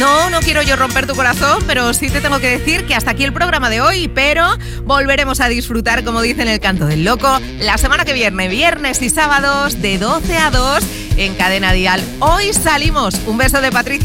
No quiero yo romper tu corazón, pero sí te tengo que decir que hasta aquí el programa de hoy, pero volveremos a disfrutar, como dice en el Canto del Loco, la semana que viene, viernes y sábados, de 12 a 2, en Cadena Dial. Hoy salimos. Un beso de Patricia.